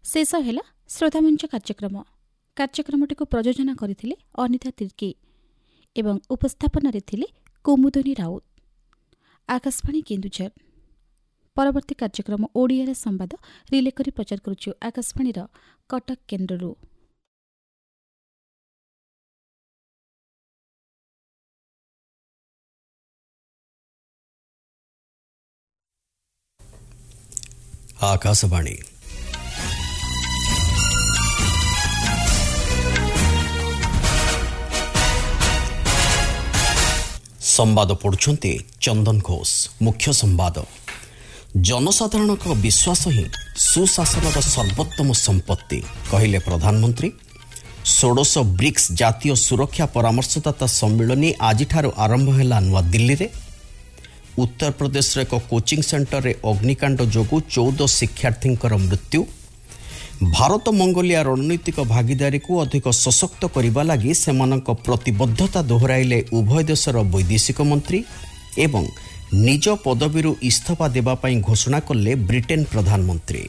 शेष है श्रोतामंच कार्यक्रमटी को प्रयोजना करथिले अनिता तिर्की एवं उपस्थापन कुमुदनी राउत। आकाशवाणी केन्दुझर। परवर्ती कार्यक्रम ओडिया संवाद रिले करी प्रचार करुछु आकाशवाणी कटक केन्द्ररू। आकाशवाणी संवाद पढ़ुछन्ते चंदन घोष। मुख्य संवाद। जनसाधारण विश्वास ही सुशासन सर्वोत्तम संपत्ति कहले प्रधानमंत्री। 16 ब्रिक्स जातीय सुरक्षा परामर्शदाता सम्मिलनी आज आरंभ है नूआदिल्ली रे। उत्तर प्रदेश एक कोचिंग सेंटर रे अग्निकांड जोगु 14 शिक्षार्थी मृत्यु। भारत मंगोलिया रणनीतिक भागीदारी को अधिक सशक्त करने लगी सेमानक प्रतिबद्धता दोहराइले उभय देशर वैदेशिक मंत्री एवं निज पदवीरु इस्तीफा देबा पई घोषणा कले ब्रिटेन प्रधानमंत्री।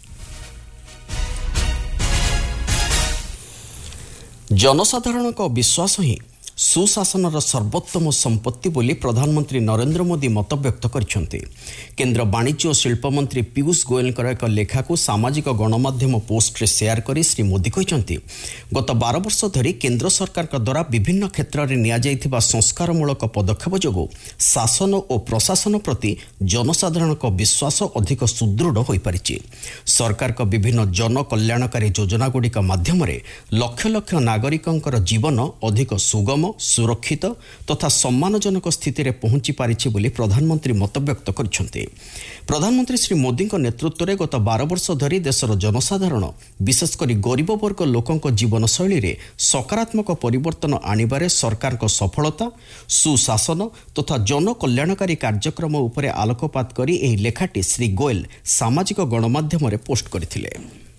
जनसाधारण विश्वास ही सुशासन सर्वोत्तम संपत्ति बोली प्रधानमंत्री नरेंद्र मोदी मत व्यक्त करछन्ते। केंद्र वाणिज्य और शिल्प मंत्री पीयूष गोयल एक लेखा को सामाजिक गणमाध्यम पोस्ट रे शेयर करी श्री मोदी कहते गत 12 वर्ष धरी केंद्र सरकार द्वारा विभिन्न क्षेत्र में नियाଯାଇଥିବା संस्कारमूलक पदक्षेप जोगु शासन और प्रशासन प्रति जनसाधारण विश्वास अधिक सुदृढ़ हो पारिछि। सरकार का विभिन्न जन कल्याणकारी योजना गुड़िक माध्यम लक्ष लक्ष नागरिकंकर जीवन अधिक सुगम सुरक्षित तथा सम्मानजनक स्थिति में पहुंची पारिछि बोली प्रधानमंत्री मत व्यक्त करछन्ते। प्रधानमंत्री श्री मोदी नेतृत्व में गत 12 वर्ष धरी देशर जनसाधारण विशेषकर गरीब वर्ग लोकों जीवनशैली रे सकारात्मक परिवर्तन आनिबारे सरकार को सफलता सुशासन तथा जन कल्याणकारी कार्यक्रम उपरे आलोकपात करी एही लेखाटी श्री गोयल सामाजिक गणमाध्यम रे पोस्ट करथिले।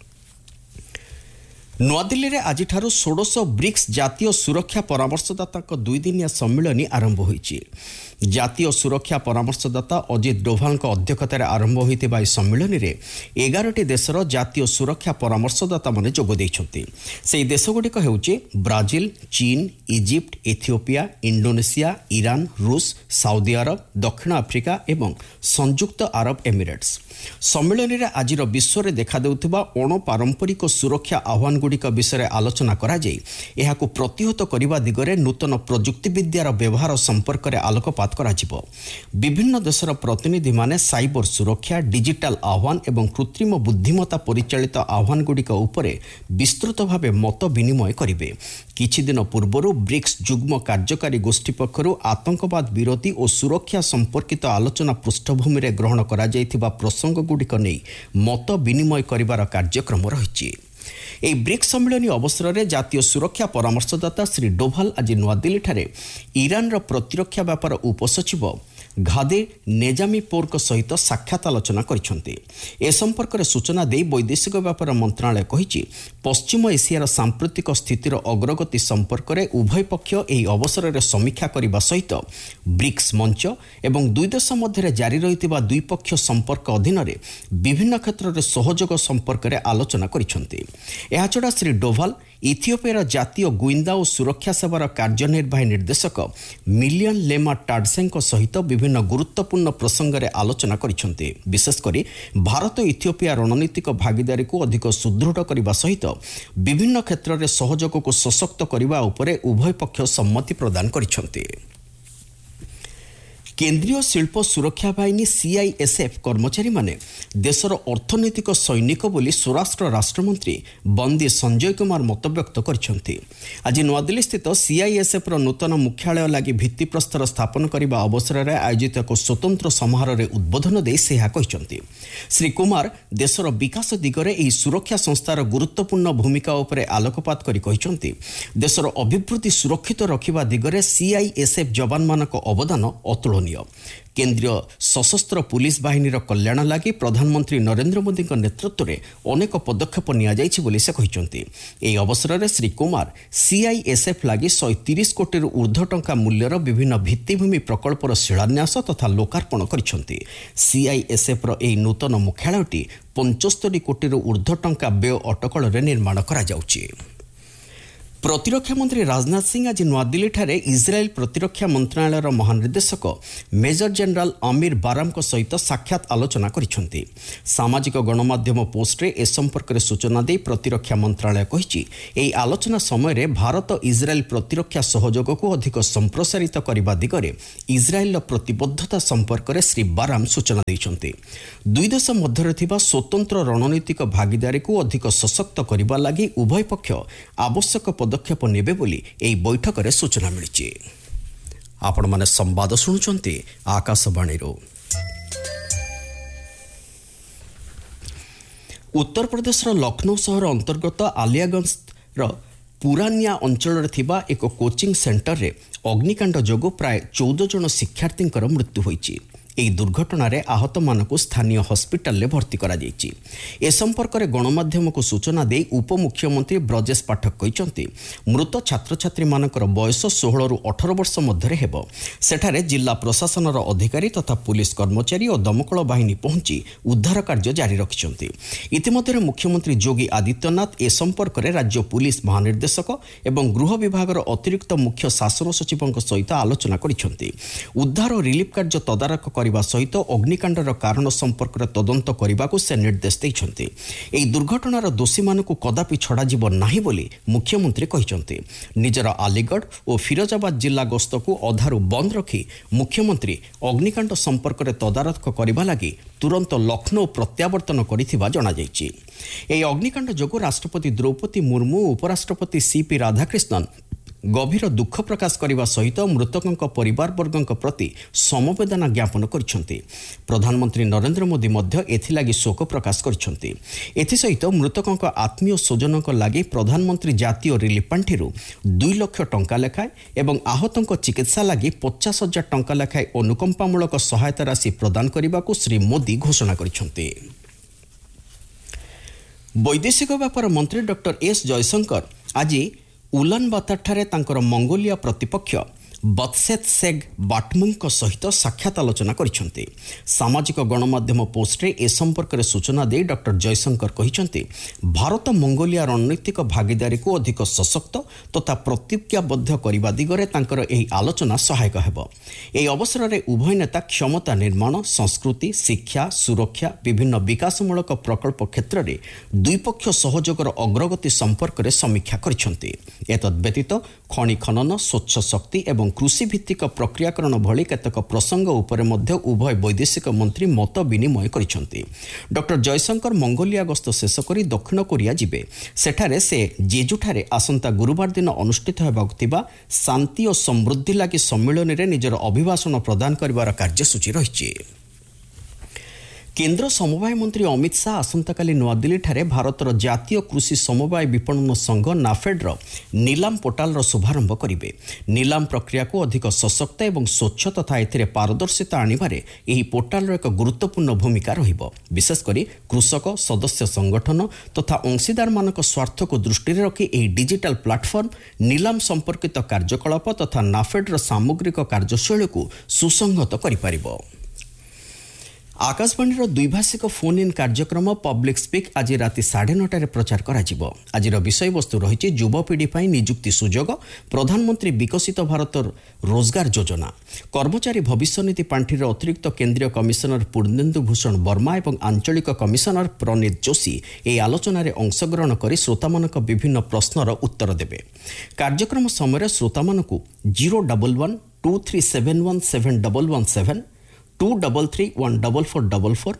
नूआदिल्ली रे आज 16 ब्रिक्स जातीय सुरक्षा परामर्शदाता 2 दिनिया सम्मिलनी आरंभ होईछि। जातीय सुरक्षा परामर्शदाता अजित डोभाल अध्यक्षतार आरंभ होइतिबा ए सम्मिलनी रे 11टी देशर जातीय सुरक्षा परामर्शदाता माने जोग दैछन्ति। सेही देशगुड़िक हेउछि ब्राजिल, चीन, इजिप्ट, इथियोपिया, इंडोनेशिया, ईरान, रूस, सऊदी अरब, दक्षिण आफ्रिका एवं संयुक्त अरब एमिरेट्स। सम्मिलनी रे आजिर विश्व रे देखा देउथिबा अणपारंपरिक सुरक्षा आह्वान गुड़िक विषय आलोचना करा जाई एहाकु प्रतिहत करिबा दिगरे नूतन प्रजुक्ति विद्यार व्यवहार संपर्क रे आलोकपात करा जिवो। विभिन्न देशर प्रतिनिधि माने साइबर सुरक्षा डिजिटल आह्वान एवं कृत्रिम बुद्धिमत्ता परिचालित आह्वान गुड़िक उपरे विस्तृत भावे मत विनिमय करिवे। किछि दिन पूर्वरु ब्रिक्स जुग्म कार्यकारी गोष्ठी पक्षरु आतंकवाद विरोधी और सुरक्षा संपर्कित आलोचना पृष्ठभूमि रे ग्रहण करा जाइथिबा प्रसंग गुड़िक नहीं मत विनिमय करिवार कार्यक्रम रहिछि। एही ब्रिक्स सम्मेलन अवसर में जातीय सुरक्षा परामर्शदाता श्री डोभाल आज नूआदिल्ली ठारे ईरान प्रतिरक्षा व्यापार उपसचिव घादे नेजामीपोर सहित साक्षात आलोचना करिसेंते। ए संपर्क में सूचना दे वैदेशिक व्यापार मंत्रालय कहिछि पश्चिम एशियार सांप्रतिक स्थितिर अग्रगति संपर्क में उभय पक्ष एही अवसर में समीक्षा करने सहित ब्रिक्स मंच एवं दुई देश मध्य जारी रहितिबा द्विपक्षीय संपर्क अधीन रे विभिन्न क्षेत्र में सहयोग संपर्क में आलोचना करिसेंते। एहाछड़ा श्री डोभाल इथियोपियार जातीय गुइंदा और सुरक्षा सेवार कार्यनिर्वाही निर्देशक मिलियन लेमा टाडसेंक सहित विभिन्न गुरुत्वपूर्ण प्रसंग में आलोचना करिसेंते। विशेषकर भारत इथियोपिया रणनीतिक भागीदारी को अधिक सुदृढ़ करने सहित विभिन्न क्षेत्र में सहयोग को सशक्त करने उपरे उभय पक्ष सम्मति प्रदान करिसेंते। केंद्रीय शिल्प सुरक्षा बाहिनी सीआईएसएफ कर्मचारी माने देशर अर्थनैतिक सैनिक बोली स्वराष्ट्र राष्ट्रमंत्री बंदी संजय कुमार मत व्यक्त करछन्ति। आज नूआदिल्ली स्थित सीआईएसएफ नूतन मुख्यालय लगी भित्तिप्रस्तर स्थापन करने अवसर में आयोजित एक स्वतंत्र समारोह में उद्बोधन दे से कहते श्री कुमार देशर विकास दिगरे एही सुरक्षा संस्थार गुरुत्वपूर्ण भूमिका उपरे आलोकपात करी कहते देशर अभिवृद्धि सुरक्षित रखिबा दिगरे सीआईएसएफ जवान मानक अवदान अतुलनीय। केंद्रीय सशस्त्र पुलिस बाहिनीर कल्याण लागि प्रधानमंत्री नरेंद्र मोदी नेतृत्व में अनेक पदक्षेप नियाଯାଇଛି बोली से कहिसंती। एही अवसर में श्री कुमार सीआईएसएफ लागि 130 कोटी ऊर्ध्व टंका मूल्यर विभिन्न भित्तिभूमि प्रकल्पर शिलान्यास तथा लोकार्पण करिसंती। सीआईएसएफ रो एही नूतन मुख्यालयटी 75 कोटी ऊर्ध्व टंका व्यय अटकल निर्माण करा जाउछि। प्रतिरक्षा मंत्री राजनाथ सिंह आज नुआदिल्ली ठारे इजराइल प्रतिरक्षा मंत्रालयर महानिर्देशक मेजर जनरल आमिर बाराम सहित साक्षात आलोचना करिसेंती। सामाजिक गणमाध्यम पोस्टरे ए संपर्क में सूचना दे प्रतिरक्षा मंत्रालय कहिछि एही आलोचना समय रे भारत इजराइल प्रतिरक्षा सहयोग को अधिक संप्रसारित करने दिगरे इजराइल प्रतिबद्धता संपर्क में श्री बाराम सूचना दैछंती। दुई देश मध्य थिबा स्वतंत्र रणनीतिक भागीदारी को अधिक सशक्त करने लगी उभय पक्ष आवश्यक पदक्षेप नेबे बोली एही बैठक रे सूचना मिली। आपण माने संवाद शुणुचंती आकाशवाणी रो। उत्तर प्रदेश लखनऊ सहर अंतर्गत आलियागंज पुरानिया अंचल थिबा एक कोचिंग सेंटर रे अग्निकांड जोगु प्राय 14 जन शिक्षार्थी मृत्यु होईची। एही दुर्घटना रे आहत मानकु स्थानीय हॉस्पिटल ले भर्ती करा जायछि। ए संपर्क रे गणमाध्यम को सूचना दे उपमुख्यमंत्री ब्रजेश पाठक कहिसंती मृत छात्र छात्री मानकर बयस 16 रु 18 वर्ष मध्य हेबो। सेठारे जिला प्रशासन अधिकारी तथा पुलिस कर्मचारी और दमकल बाहिनी पहुंची उद्धार कार्य जारी रखिसंती। इतिमध्य मुख्यमंत्री योगी आदित्यनाथ ए संपर्क रे राज्य पुलिस महानिर्देशक एवं गृह विभाग अतिरिक्त मुख्य शासन सचिव सहित आलोचना करिसंती। उद्धार और रिलीफ कार्य तदारख करने सहित अग्निकांडर कारण संपर्क में तदंत करने को से निर्देश देइछंती। एही दुर्घटनार दोषी मानकु कदापि छड़ा जीव नाही बोली मुख्यमंत्री कहिसंती। निजर आलीगढ़ और फिरोजाबाद जिला गस्त को अधारु बंद रखी मुख्यमंत्री अग्निकांड संपर्क में तदारख करने लगी तुरंत लखनऊ प्रत्यावर्तन करिथिबा जणा जायछि। एही अग्निकांड जोगु राष्ट्रपति द्रौपदी मुर्मू उपराष्ट्रपति सीपी राधाकृष्णन गभीर दुख प्रकाश करने सहित मृतकों परिवारवर्ग प्रति समवेदना ज्ञापन करिसेंती। प्रधानमंत्री नरेंद्र मोदी मध्य एथिलागी शोक प्रकाश करिसेंती। एथिसहित मृतकों आत्मीय स्वजनों लगी प्रधानमंत्री जातीय रिलीफ पांठि 2 लाख टंका लेखाएं एवं आहतों चिकित्सा लगी 50,000 टंका लेखाएं अनुकंपामूलक सहायता राशि प्रदान करने को श्री मोदी घोषणा करिसेंती। वैदेशिक व्यापार मंत्री डॉक्टर एस जयशंकर आज उलान बातर तांकर मंगोलिया प्रतिपक्ष बत्सेत सेग बाटमुंग सहित साक्षात आलोचना करिसेंती। सामाजिक गणमाध्यम पोस्टरे ए संपर्क में सूचना दे डॉक्टर जयशंकर कहिसेंती भारत मंगोलिया रणनीतिक भागीदारी को अधिक सशक्त तथा प्रतिज्ञाबद्ध करने दिगरे तांकर एही आलोचना सहायक हेबो। एही अवसर में उभय नेता क्षमता निर्माण, संस्कृति, शिक्षा, सुरक्षा, विभिन्न विकासमूलक प्रकल्प क्षेत्र में द्विपक्ष सहयोगर अग्रगति संपर्क में समीक्षा करिसेंती। एतद व्यतीत खनि खनन, स्वच्छ शक्ति एवं कृषि भित्तिक प्रक्रियाकरण भली केतक प्रसंग उपरे मध्य उभय वैदेशिक मंत्री मत विनिमय करिसेंती। डॉक्टर जयशंकर मंगोलिया गस्त शेष करी दक्षिण कोरिया जिबे। सेठारे से जेजुठारे आसंता गुरुवार दिन अनुष्ठित हेबाक थिबा शांति और समृद्धि लागि सम्मेलन रे निजर अभिभाषण प्रदान करिवार कार्यसूची रहिछि। केंद्र समवाय मंत्री अमित शाह आसंताकाली नुआदिल्ली ठारे भारतर जातीय कृषि समवाय विपणन संघ नाफेड नीलाम पोर्टाल शुभारंभ करेंगे। नीलाम प्रक्रिया को अधिक सशक्त एवं स्वच्छ तथा एथिरे पारदर्शिता आनिबारे एही पोर्टाल एक गुरुत्वपूर्ण भूमिका रहिबो। विशेषकर कृषक, सदस्य संगठन तथा अंशीदार मानक स्वार्थ को दृष्टि रखी एही डिजिटल प्लाटफर्म नीलाम संपर्कित कार्यकलाप तथा नाफेड सामग्रिक कार्यशैली को सुसंगत करिपारिबो। आकाशवाणी द्विभाषिक फोन इन कार्यक्रम पब्लिक स्पीक आज राति 9:30 प्रचार करा जिवो। आजिर विषय वस्तु रही युवपीढ़ी पर निजुक्ति सुजोग, प्रधानमंत्री विकसित भारत रोजगार योजना, कर्मचारी भविष्य निधि पांठिर अतिरिक्त केंद्रीय कमिशनर पूर्णेन्दु भूषण वर्मा और आंचलिक कमिशनर प्रणीत जोशी ए आलोचन अंशग्रहण कर श्रोतामानक विभिन्न प्रश्नर उत्तर देवे। कार्यक्रम समय श्रोतामानकु 011 2371 7117 2331444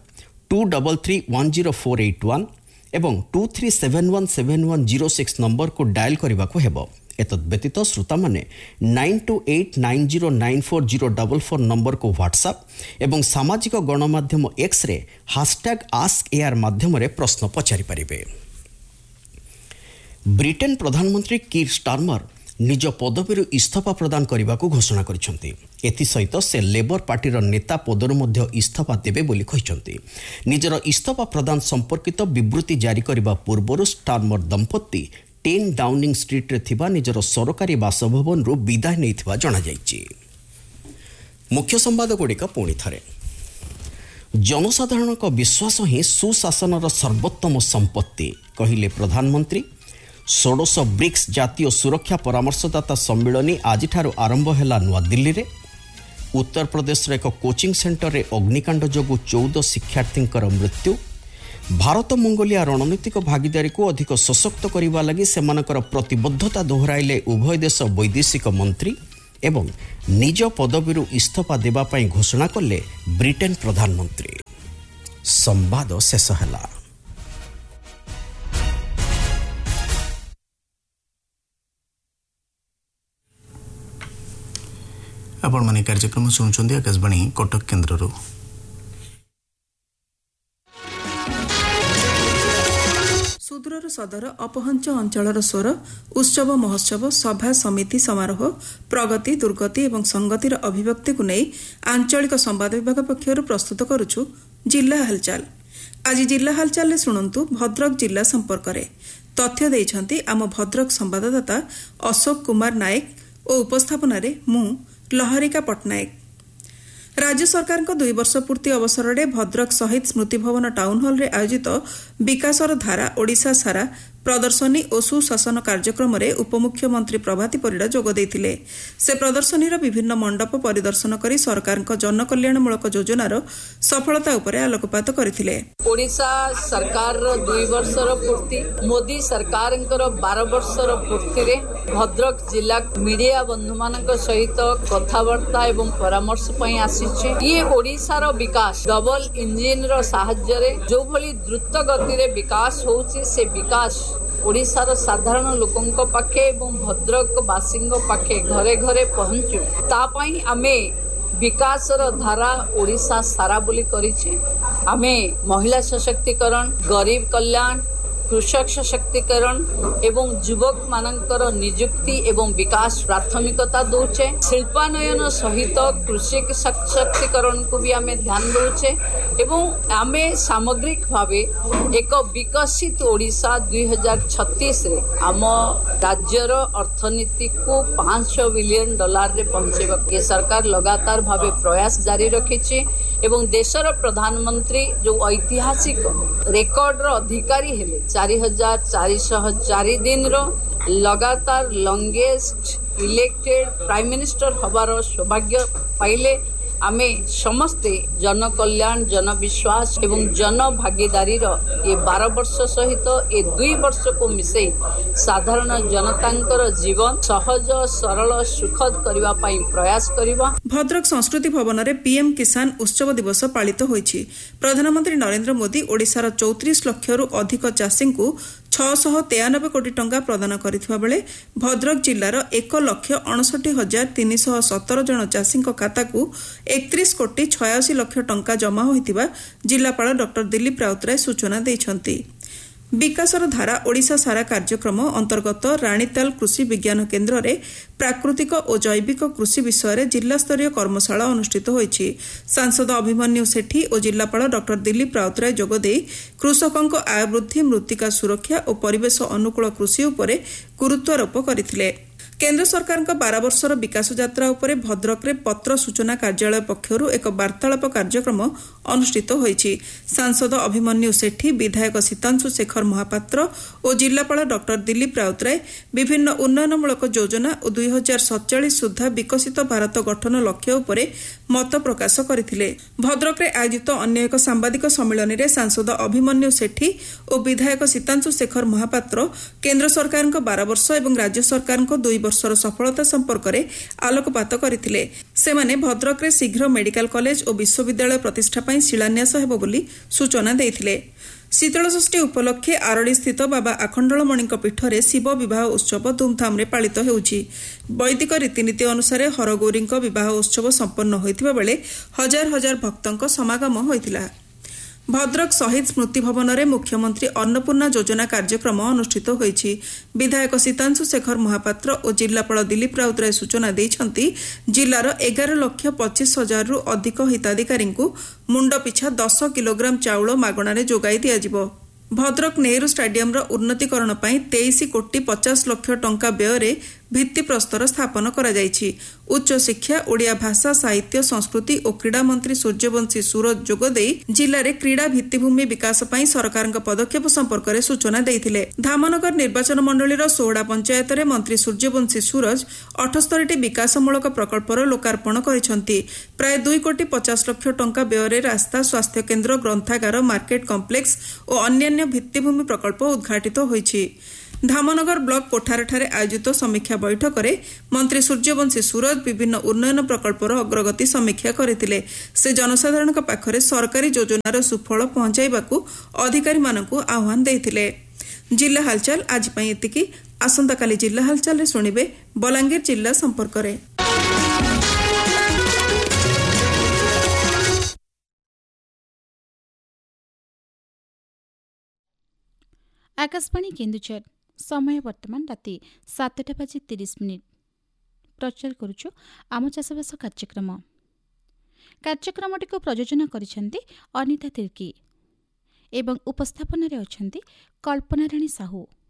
2331048 एवं 23717106 नंबर को डायल करने को हेबो। एतद व्यतीत श्रोता माने 9289094044 नंबर को व्हाट्सएप एवं सामाजिक गणमाध्यम एक्स रे #AskAR माध्यम रे प्रश्न पचारि परिबे। ब्रिटेन प्रधानमंत्री कीर स्टारमर ନିଜ ପଦବୀରୁ ଇସ୍ତଫା ପ୍ରଦାନ କରିବାକୁ ଘୋଷଣା କରିଛନ୍ତି। ଏଥିସହିତ ସେ ଲେବର ପାର୍ଟିର ନେତା ପଦରୁ ମଧ୍ୟ ଇସ୍ତଫା ଦେବେ ବୋଲି କହିଛନ୍ତି। ନିଜର ଇସ୍ତଫା ପ୍ରଦାନ ସମ୍ପର୍କିତ ବିବୃତ୍ତି ଜାରି କରିବା ପୂର୍ବରୁ ଷ୍ଟାରମର ଦମ୍ପତି 10 ଡାଉନିଂ ଷ୍ଟ୍ରିଟ୍ରେ ଥିବା ନିଜର ସରକାରୀ ବାସଭବନରୁ ବିଦାୟ ନେଇଥିବା ଜଣାଯାଇଛି। ମୁଖ୍ୟ ସମ୍ବାଦଗୁଡ଼ିକ ପୁଣି ଥରେ। ଜନସାଧାରଣଙ୍କ ବିଶ୍ୱାସ ହିଁ ସୁଶାସନର ସର୍ବୋତ୍ତମ ସମ୍ପତ୍ତି କହିଲେ ପ୍ରଧାନମନ୍ତ୍ରୀ। 16 ବ୍ରିକ୍ସ ଜାତୀୟ ସୁରକ୍ଷା ପରାମର୍ଶଦାତା ସମ୍ମିଳନୀ ଆଜିଠାରୁ ଆରମ୍ଭ ହେଲା ନୂଆଦିଲ୍ଲୀରେ। ଉତ୍ତରପ୍ରଦେଶର ଏକ କୋଚିଂ ସେଣ୍ଟରରେ ଅଗ୍ନିକାଣ୍ଡ ଯୋଗୁଁ 14 ଶିକ୍ଷାର୍ଥୀଙ୍କର ମୃତ୍ୟୁ। ଭାରତ ମଙ୍ଗୋଲିଆ ରଣନୈତିକ ଭାଗିଦାରୀକୁ ଅଧିକ ସଶକ୍ତ କରିବା ଲାଗି ସେମାନଙ୍କର ପ୍ରତିବଦ୍ଧତା ଦୋହରାଇଲେ ଉଭୟ ଦେଶ ବୈଦେଶିକ ମନ୍ତ୍ରୀ ଏବଂ ନିଜ ପଦବୀରୁ ଇସ୍ତଫା ଦେବା ପାଇଁ ଘୋଷଣା କଲେ ବ୍ରିଟେନ୍ ପ୍ରଧାନମନ୍ତ୍ରୀ। ସମ୍ବାଦ ଶେଷ ହେଲା। ଆପଣମାନେ କାର୍ଯ୍ୟକ୍ରମ ଶୁଣୁଛନ୍ତି ଆକାଶବାଣୀ କଟକ କେନ୍ଦ୍ରରୁ। ସୁଦୂରର ସଦର ଅପହଞ୍ଚ ଅଞ୍ଚଳର ସ୍ୱର ଉତ୍ସବ ମହୋତ୍ସବ ସଭା ସମିତି ସମାରୋହ ପ୍ରଗତି ଦୁର୍ଗତି ଏବଂ ସଂଗତିର ଅଭିବ୍ୟକ୍ତିକୁ ନେଇ ଆଞ୍ଚଳିକ ସମ୍ବାଦ ବିଭାଗ ପକ୍ଷରୁ ପ୍ରସ୍ତୁତ କରୁଛୁ ଜିଲ୍ଲା ହାଲଚାଲ। ଆଜି ଜିଲ୍ଲା ହାଲଚାଲରେ ଶୁଣନ୍ତୁ ଭଦ୍ରକ ଜିଲ୍ଲା ସମ୍ପର୍କରେ। ତଥ୍ୟ ଦେଇଛନ୍ତି ଆମ ଭଦ୍ରକ ସମ୍ବାଦଦାତା ଅଶୋକ କୁମାର ନାୟକ ଓ ଉପସ୍ଥାପନାରେ ମୁଁ ଲହରିକା ପଟ୍ଟନାୟକ। ରାଜ୍ୟ ସରକାରଙ୍କ 2 ବର୍ଷ ପୂର୍ତ୍ତି ଅବସରରେ ଭଦ୍ରକ ଶହୀଦ ସ୍ମୃତି ଭବନ ଟାଉନ୍ ହଲ୍ରେ ଆୟୋଜିତ ବିକାଶର ଧାରା ଓଡ଼ିଶା ସାରା ପ୍ରଦର୍ଶନୀ ଓ ସୁଶାସନ କାର୍ଯ୍ୟକ୍ରମରେ ଉପମୁଖ୍ୟମନ୍ତ୍ରୀ ପ୍ରଭାତୀ ପରିଡ଼ା ଯୋଗ ଦେଇଥିଲେ। ସେ ପ୍ରଦର୍ଶନୀର ବିଭିନ୍ନ ମଣ୍ଡପ ପରିଦର୍ଶନ କରି ସରକାରଙ୍କ ଜନକଲ୍ୟାଣମୂଳକ ଯୋଜନାର ସଫଳତା ଉପରେ ଆଲୋକପାତ କରିଥିଲେ। ଓଡ଼ିଶା ସରକାରର 2 ବର୍ଷର ପୂର୍ତ୍ତି, ମୋଦି ସରକାରଙ୍କର 12 ବର୍ଷର ପୂର୍ତ୍ତିରେ ଭଦ୍ରକ ଜିଲ୍ଲା ମିଡିଆ ବନ୍ଧୁମାନଙ୍କ ସହିତ କଥାବାର୍ତ୍ତା ଏବଂ ପରାମର୍ଶ ପାଇଁ ଆସିଛି। ଇଏ ଓଡ଼ିଶାର ବିକାଶ ଡବଲ ଇଞ୍ଜିନର ସାହାଯ୍ୟରେ ଯୋଉଭଳି ଦ୍ରୁତ ଗତିରେ ବିକାଶ ହେଉଛି, ସେ ବିକାଶ ଓଡ଼ିଶାର ସାଧାରଣ ଲୋକଙ୍କ ପାଖେ ଏବଂ ଭଦ୍ରକବାସୀଙ୍କ ପାଖେ ଘରେ ଘରେ ପହଞ୍ଚୁ। ତା ପାଇଁ ଆମେ ବିକାଶର ଧାରା ଓଡ଼ିଶା ସାରା ବୋଲି କରିଛେ। ଆମେ ମହିଳା ସଶକ୍ତିକରଣ, ଗରିବ କଲ୍ୟାଣ, କୃଷକ ସଶକ୍ତିକରଣ ଏବଂ ଯୁବକମାନଙ୍କର ନିଯୁକ୍ତି ଏବଂ ବିକାଶ ପ୍ରାଥମିକତା ଦଉଛେ। ଶିଳ୍ପାନୟନ ସହିତ କୃଷି ସଶକ୍ତିକରଣକୁ ବି ଆମେ ଧ୍ୟାନ ଦଉଛେ ଏବଂ ଆମେ ସାମଗ୍ରିକ ଭାବେ ଏକ ବିକଶିତ ଓଡ଼ିଶା 2036ରେ ଆମ ରାଜ୍ୟର ଅର୍ଥନୀତିକୁ $500 ବିଲିୟନ ପହଞ୍ଚାଇବାକୁ ଏ ସରକାର ଲଗାତାର ଭାବେ ପ୍ରୟାସ ଜାରି ରଖିଛି ଏବଂ ଦେଶର ପ୍ରଧାନମନ୍ତ୍ରୀ ଯେଉଁ ଐତିହାସିକ ରେକର୍ଡର ଅଧିକାରୀ ହେଲେ 4404 ଦିନର ଲଗାତାର ଲଙ୍ଗେଷ୍ଟ ଇଲେକ୍ଟେଡ୍ ପ୍ରାଇମ୍ ମିନିଷ୍ଟର ହେବାର ସୌଭାଗ୍ୟ ପାଇଲେ। ଆମେ ସମସ୍ତେ ଜନକଲ୍ୟାଣ, ଜନବିଶ୍ୱାସ ଏବଂ ଜନଭାଗିଦାରୀର ଏ 12 ବର୍ଷ ସହିତ ଏ 2 ବର୍ଷକୁ ମିଶାଇ ସାଧାରଣ ଜନତାଙ୍କର ଜୀବନ ସହଜ, ସରଳ, ସୁଖଦ କରିବା ପାଇଁ ପ୍ରୟାସ କରିବା। ଭଦ୍ରକ ସଂସ୍କୃତି ଭବନରେ ପିଏମ୍ କିଷାନ ଉତ୍ସବ ଦିବସ ପାଳିତ ହୋଇଛି। ପ୍ରଧାନମନ୍ତ୍ରୀ ନରେନ୍ଦ୍ର ମୋଦି ଓଡ଼ିଶାର 34 ଲକ୍ଷରୁ ଅଧିକ ଚାଷୀଙ୍କୁ 693 କୋଟି ଟଙ୍କା ପ୍ରଦାନ କରିଥିବା ବେଳେ ଭଦ୍ରକ ଜିଲ୍ଲାର 1,69,317 ଜଣ ଚାଷୀଙ୍କ ଖାତାକୁ 31 କୋଟି 86 ଲକ୍ଷ ଟଙ୍କା ଜମା ହୋଇଥିବା ଜିଲ୍ଲାପାଳ ଡକ୍ଟର ଦିଲ୍ଲୀପ ରାଉତରାୟ ସୂଚନା ଦେଇଛନ୍ତି। ବିକାଶର ଧାରା ଓଡ଼ିଶା ସାରା କାର୍ଯ୍ୟକ୍ରମ ଅନ୍ତର୍ଗତ ରାଣୀତାଲ କୃଷି ବିଜ୍ଞାନ କେନ୍ଦ୍ରରେ ପ୍ରାକୃତିକ ଓ ଜୈବିକ କୃଷି ବିଷୟରେ ଜିଲ୍ଲାସ୍ତରୀୟ କର୍ମଶାଳା ଅନୁଷ୍ଠିତ ହୋଇଛି। ସାଂସଦ ଅଭିମନ୍ୟୁ ସେଠୀ ଓ ଜିଲ୍ଲାପାଳ ଡକ୍ଟର ଦିଲ୍ଲୀପ ରାଉତରାୟ ଯୋଗଦେଇ କୃଷକଙ୍କ ଆୟ ବୃଦ୍ଧି, ମୃତ୍ତିକା ସୁରକ୍ଷା ଓ ପରିବେଶ ଅନୁକୂଳ କୃଷି ଉପରେ ଗୁରୁତ୍ୱାରୋପ କରିଥିଲେ। କେନ୍ଦ୍ର ସରକାରଙ୍କ 12 ବର୍ଷର ବିକାଶ ଯାତ୍ରା ଉପରେ ଭଦ୍ରକରେ ପତ୍ର ସୂଚନା କାର୍ଯ୍ୟାଳୟ ପକ୍ଷରୁ ଏକ ବାର୍ତ୍ତାଳାପ କାର୍ଯ୍ୟକ୍ରମ ଅନୁଷ୍ଠିତ ହୋଇଛି। ସାଂସଦ ଅଭିମନ୍ୟୁ ସେଠୀ, ବିଧାୟକ ଶୀତାଂଶୁ ଶେଖର ମହାପାତ୍ର ଓ ଜିଲ୍ଲାପାଳ ଡକ୍ଟର ଦିଲ୍ଲୀପ ରାଉତରାୟ ବିଭିନ୍ନ ଉନ୍ନୟନମୂଳକ ଯୋଜନା ଓ 2047 ସୁଦ୍ଧା ବିକଶିତ ଭାରତ ଗଠନ ଲକ୍ଷ୍ୟ ଉପରେ ମତ ପ୍ରକାଶ କରିଥିଲେ। ଭଦ୍ରକରେ ଆୟୋଜିତ ଅନ୍ୟ ଏକ ସାମ୍ବାଦିକ ସମ୍ମିଳନୀରେ ସାଂସଦ ଅଭିମନ୍ୟୁ ସେଠୀ ଓ ବିଧାୟକ ଶୀତାଂଶୁ ଶେଖର ମହାପାତ୍ର କେନ୍ଦ୍ର ସରକାରଙ୍କ 12 ବର୍ଷ ଏବଂ ରାଜ୍ୟ ସରକାରଙ୍କ 2 ବର୍ଷର ସଫଳତା ସମ୍ପର୍କରେ ଆଲୋକପାତ କରିଥିଲେ। ସେମାନେ ଭଦ୍ରକରେ ଶୀଘ୍ର ମେଡିକାଲ କଲେଜ ଓ ବିଶ୍ୱବିଦ୍ୟାଳୟ ପ୍ରତିଷ୍ଠା ପାଇଁ ଶିଳାନ୍ୟାସ ହେବ ବୋଲି ସୂଚନା ଦେଇଥିଲେ। ଶୀତଳଷଷ୍ଠୀ ଉପଲକ୍ଷେ ଆରଡ଼ିସ୍ଥିତ ବାବା ଆଖଣ୍ଡଳମଣିଙ୍କ ପୀଠରେ ଶିବ ବିବାହ ଉତ୍ସବ ଧୁମ୍ଧାମ୍ରେ ପାଳିତ ହେଉଛି। ବୈଦିକ ରୀତିନୀତି ଅନୁସାରେ ହରଗୌରୀଙ୍କ ବିବାହ ଉତ୍ସବ ସମ୍ପନ୍ନ ହୋଇଥିବା ବେଳେ ହଜାର ହଜାର ଭକ୍ତଙ୍କ ସମାଗମ ହୋଇଥିଲା। भद्रक शहीद स्मृति भवन में मुख्यमंत्री अन्नपूर्णा योजना कार्यक्रम अनुष्ठित होईछि। विधायक सीतांशु शेखर महापात्र और जिलापाल दिलीप राउतराय सूचना देइछन्ति जिलार 11,25,000 रु अधिक हिताधिकारी मुंड पिछा 10 किलोग्राम चाउल मागणारे जोगाई दियाजिबो। भद्रक नेहरू स्टाडियम उन्नतीकरण पर 23 कोटी 50 लक्ष टंका व्यय भित्तिप्रस्तर स्थापन करा जायछि। उच्च शिक्षा, ओडिया भाषा, साहित्य, संस्कृति और क्रीड़ा मंत्री सूर्यवंशी सूरज जोगदे जिले में क्रीड़ा भित्तिभूमि विकास पर सरकार पदक्षेप संपर्क में सूचना देते। धामनगर निर्वाचन मंडलीर सोहड़ा पंचायत में मंत्री सूर्यवंशी सूरज 78 विकासमूलक प्रकल्पर लोकार्पण करिसेंति। प्राय 2 कोटी 50 लक्ष टंका व्यय रास्ता, स्वास्थ्य केन्द्र, ग्रंथागार, मार्केट कम्प्लेक्स और अन्यान्य भित्तिभूमि प्रकल्प उद्घाटित होईछि। धामनगर ब्लॉक कोठारठारे आयोजित समीक्षा बैठक में मंत्री सूर्यवंशी सूरज विभिन्न उन्नयन प्रकल्पर अग्रगति समीक्षा करथिले। से जनसाधारण पाखरे सरकारी योजनार सुफल पहुंचाइबाकू अधिकारी मानकू आह्वान देथिले। जिला हालचाल आज पई एतिकी। आसंता काली जिला हालचाल रे सुनिबे बलांगीर जिला संपर्क रे। आकाशवाणी केन्दुझर समय वर्तमान राति 7:30 प्रचार करुछु आम चाषबास कार्यक्रमटी को प्रयोजन करिसेंती अनिता तिर्की एवं उपस्थापन रे अछंती कल्पना राणी साहू।